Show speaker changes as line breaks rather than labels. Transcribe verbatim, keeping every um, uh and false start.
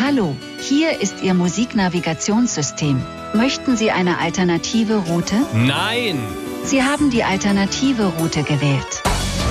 Hallo, hier ist Ihr Musiknavigationssystem. Möchten Sie eine alternative Route?
Nein!
Sie haben die alternative Route gewählt.